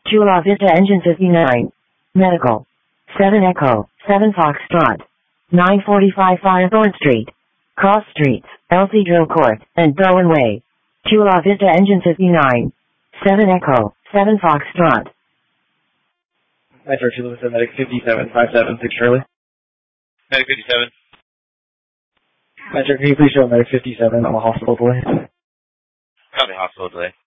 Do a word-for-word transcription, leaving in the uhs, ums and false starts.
Chula Vista Engine fifty-nine. Medical. seven Echo, seven Foxtrot. nine forty-five Firethorn Street. Cross Streets, Elsie Drill Court, and Bowen Way. Chula Vista Engine fifty-nine. seven Echo, seven Foxtrot. Metro Chula Vista Medic fifty-seven, five seven six Shirley. Medic fifty-seven. Metro, can you please show Medic fifty-seven on the hospital delay? Copy, hospital delay.